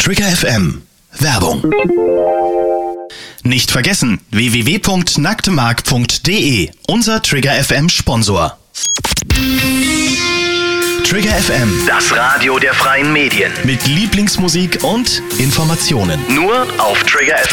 Trigger FM Werbung. Nicht vergessen, www.nacktemark.de, unser Trigger FM Sponsor. Trigger FM, das Radio der freien Medien. Mit Lieblingsmusik und Informationen. Nur auf Trigger FM.